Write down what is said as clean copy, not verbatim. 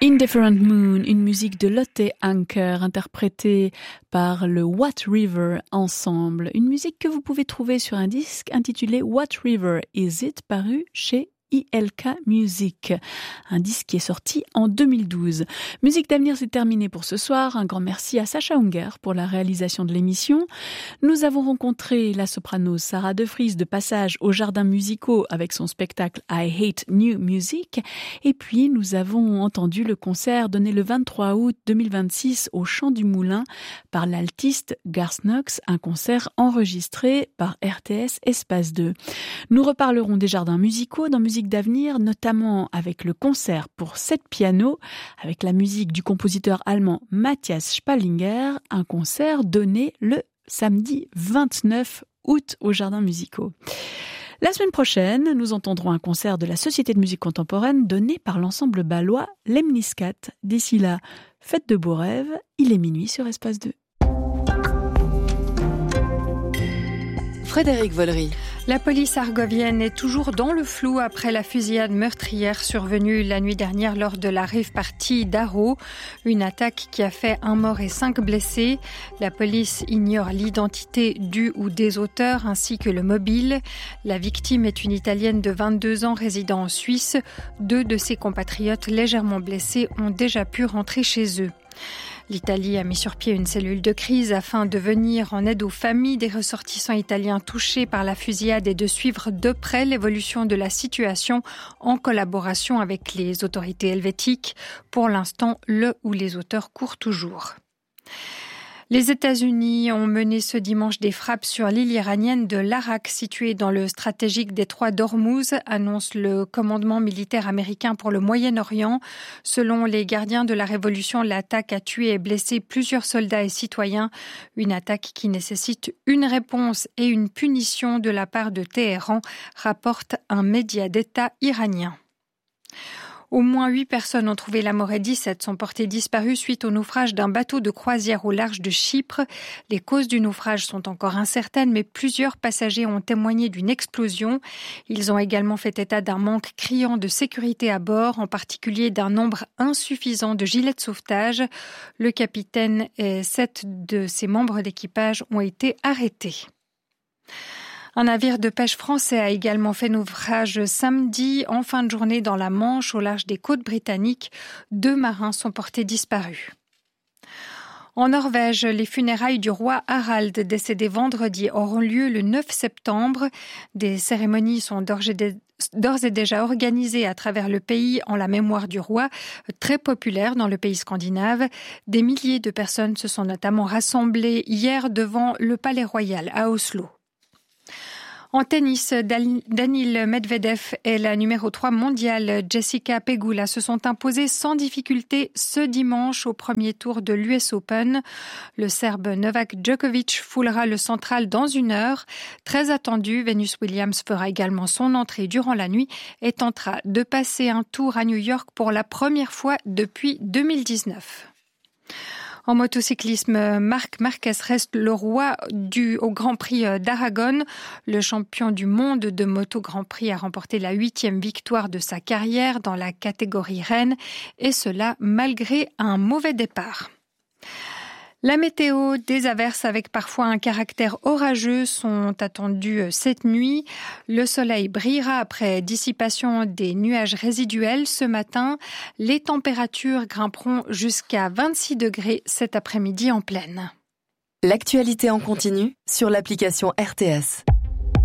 Indifferent Moon, une musique de Lotte Anker, interprétée par le What River Ensemble. Une musique que vous pouvez trouver sur un disque intitulé What River Is It, paru chez ILK Music, un disque qui est sorti en 2012. Musique d'avenir, c'est terminé pour ce soir. Un grand merci à Sacha Unger pour la réalisation de l'émission. Nous avons rencontré la soprano Sarah De Vries de passage aux Jardins Musicaux avec son spectacle I Hate New Music. Et puis, nous avons entendu le concert donné le 23 août 2026 au Chant du Moulin par l'altiste Garth Knox, un concert enregistré par RTS Espace 2. Nous reparlerons des Jardins Musicaux dans Musique d'avenir, notamment avec le concert pour 7 pianos, avec la musique du compositeur allemand Matthias Spallinger, un concert donné le samedi 29 août aux Jardins Musicaux. La semaine prochaine, nous entendrons un concert de la Société de musique contemporaine donné par l'ensemble bâlois Lemniscat. D'ici là, faites de beaux rêves, il est minuit sur Espace 2. Frédéric Vollery. La police argovienne est toujours dans le flou après la fusillade meurtrière survenue la nuit dernière lors de la rave party d'Aro. Une attaque qui a fait 1 mort et 5 blessés. La police ignore l'identité du ou des auteurs ainsi que le mobile. La victime est une Italienne de 22 ans résidant en Suisse. 2 de ses compatriotes légèrement blessés ont déjà pu rentrer chez eux. L'Italie a mis sur pied une cellule de crise afin de venir en aide aux familles des ressortissants italiens touchés par la fusillade et de suivre de près l'évolution de la situation en collaboration avec les autorités helvétiques. Pour l'instant, le ou les auteurs courent toujours. Les États-Unis ont mené ce dimanche des frappes sur l'île iranienne de l'Arak, située dans le stratégique détroit d'Ormuz, annonce le commandement militaire américain pour le Moyen-Orient. Selon les gardiens de la révolution, l'attaque a tué et blessé plusieurs soldats et citoyens. Une attaque qui nécessite une réponse et une punition de la part de Téhéran, rapporte un média d'État iranien. Au moins 8 personnes ont trouvé la mort et 17 sont portées disparues suite au naufrage d'un bateau de croisière au large de Chypre. Les causes du naufrage sont encore incertaines, mais plusieurs passagers ont témoigné d'une explosion. Ils ont également fait état d'un manque criant de sécurité à bord, en particulier d'un nombre insuffisant de gilets de sauvetage. Le capitaine et 7 de ses membres d'équipage ont été arrêtés. Un navire de pêche français a également fait naufrage samedi en fin de journée dans la Manche, au large des côtes britanniques. 2 marins sont portés disparus. En Norvège, les funérailles du roi Harald, décédé vendredi, auront lieu le 9 septembre. Des cérémonies sont d'ores et déjà organisées à travers le pays en la mémoire du roi, très populaire dans le pays scandinave. Des milliers de personnes se sont notamment rassemblées hier devant le Palais Royal à Oslo. En tennis, Daniil Medvedev et la numéro 3 mondiale Jessica Pegula se sont imposés sans difficulté ce dimanche au premier tour de l'US Open. Le Serbe Novak Djokovic foulera le central dans 1 heure. Très attendu, Venus Williams fera également son entrée durant la nuit et tentera de passer un tour à New York pour la première fois depuis 2019. En motocyclisme, Marc Marquez reste le roi au Grand Prix d'Aragon. Le champion du monde de Moto Grand Prix a remporté la 8e victoire de sa carrière dans la catégorie Rennes, et cela malgré un mauvais départ. La météo, des averses avec parfois un caractère orageux sont attendues cette nuit. Le soleil brillera après dissipation des nuages résiduels ce matin. Les températures grimperont jusqu'à 26 degrés cet après-midi en plaine. L'actualité en continu sur l'application RTS.